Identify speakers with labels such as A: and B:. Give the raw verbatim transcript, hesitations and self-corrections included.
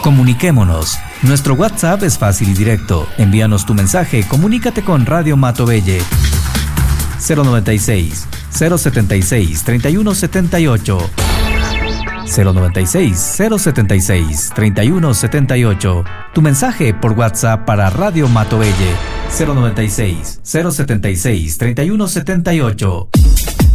A: Comuniquémonos. Nuestro WhatsApp es fácil y directo. Envíanos tu mensaje, comunícate con Radio Matovelle. cero noventa y seis, cero setenta y seis, treinta y uno setenta y ocho. cero noventa y seis, cero setenta y seis, treinta y uno setenta y ocho. Tu mensaje por WhatsApp para Radio Matovelle. cero noventa y seis, cero setenta y seis, treinta y uno setenta y ocho.